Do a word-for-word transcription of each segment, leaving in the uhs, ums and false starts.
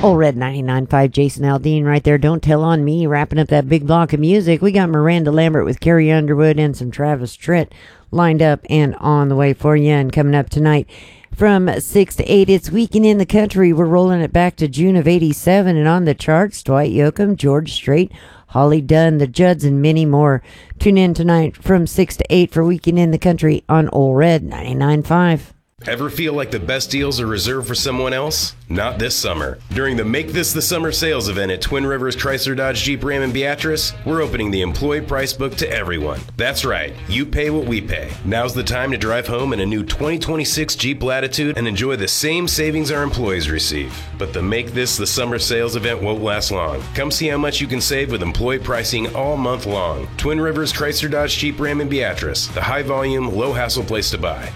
Old Red ninety-nine point five, Jason Aldean right there. Don't Tell on Me, wrapping up that big block of music. We got Miranda Lambert with Carrie Underwood and some Travis Tritt lined up and on the way for you. And coming up tonight from six to eight, it's Weekend in the Country. We're rolling it back to June of eighty-seven, and on the charts, Dwight Yoakam, George Strait, Holly Dunn, the Judds, and many more. Tune in tonight from six to eight for Weekend in the Country on Old Red ninety-nine point five. Ever feel like the best deals are reserved for someone else? Not this summer. During the Make This the Summer sales event at Twin Rivers Chrysler Dodge Jeep Ram and Beatrice, we're opening the employee price book to everyone. That's right, you pay what we pay. Now's the time to drive home in a new twenty twenty-six Jeep Latitude and enjoy the same savings our employees receive. But the Make This the Summer sales event won't last long. Come see how much you can save with employee pricing all month long. Twin Rivers Chrysler Dodge Jeep Ram and Beatrice, the high volume, low hassle place to buy.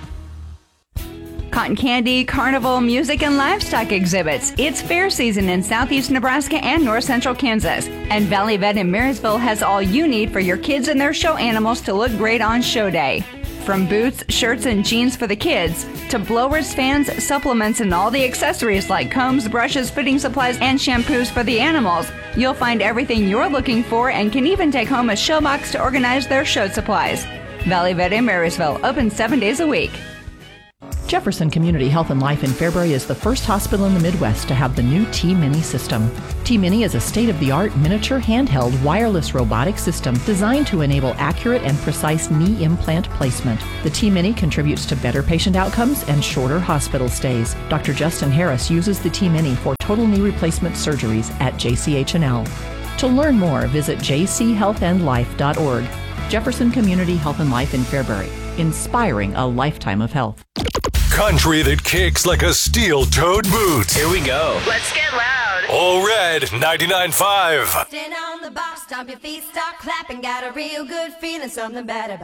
Cotton candy, carnival, music, and livestock exhibits. It's fair season in southeast Nebraska and north central Kansas. And Valley Vet in Marysville has all you need for your kids and their show animals to look great on show day. From boots, shirts, and jeans for the kids, to blowers, fans, supplements, and all the accessories like combs, brushes, fitting supplies, and shampoos for the animals, you'll find everything you're looking for and can even take home a show box to organize their show supplies. Valley Vet in Marysville, open seven days a week. Jefferson Community Health and Life in Fairbury is the first hospital in the Midwest to have the new T-Mini system. T-Mini is a state-of-the-art miniature handheld wireless robotic system designed to enable accurate and precise knee implant placement. The T-Mini contributes to better patient outcomes and shorter hospital stays. Doctor Justin Harris uses the T-Mini for total knee replacement surgeries at J C H and L. To learn more, visit j c health and life dot org. Jefferson Community Health and Life in Fairbury, inspiring a lifetime of health. Country that kicks like a steel-toed boot. Here we go. Let's get loud. Old Red ninety-nine point five. Stand on the box, stomp your feet, start clapping. Got a real good feeling, something bad about